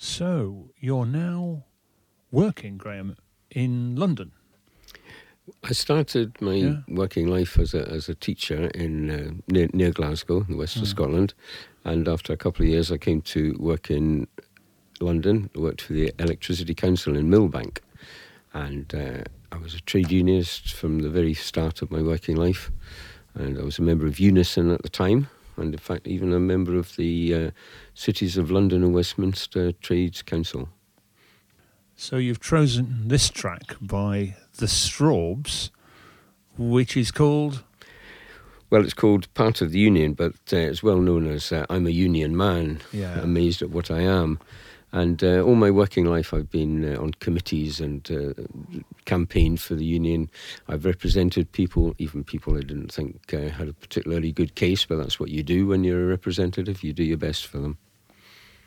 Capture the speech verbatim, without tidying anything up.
So you're now working, Graham, in London. I started my Yeah. working life as a as a teacher in uh, near, near Glasgow, in the west of Scotland, and after a couple of years, I came to work in London. I worked for the Electricity Council in Millbank, and uh, I was a trade unionist from the very start of my working life, and I was a member of Unison at the time, and in fact, even a member of the uh, Cities of London and Westminster Trades Council. So you've chosen this track by The Strawbs, which is called... Well, it's called Part of the Union, but uh, it's well known as uh, I'm a Union Man, Yeah. amazed at what I am. And uh, all my working life I've been uh, on committees and uh, campaigned for the union. I've represented people, even people I didn't think uh, had a particularly good case, but that's what you do when you're a representative. You do your best for them.